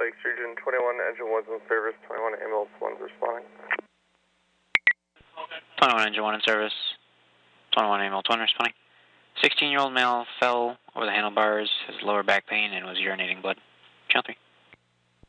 Lakes Region 21, engine 1's in service, 21 ambulance 1's responding. 21 engine 1 in service, 21 ambulance 1 responding. 16-year-old male fell over the handlebars, has lower back pain, and was urinating blood. Channel 3.